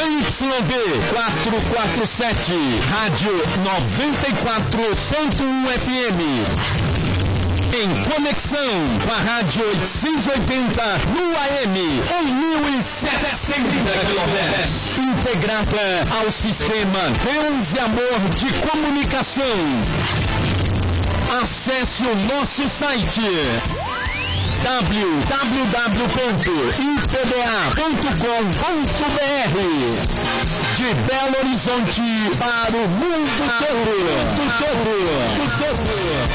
ZYV 447, Rádio 94.1 FM. Em conexão com a Rádio 880 no AM, em 1060 kHz. Integrada ao sistema Deus e Amor de Comunicação. Acesse o nosso site www.ipba.com.br. De Belo Horizonte para o mundo todo.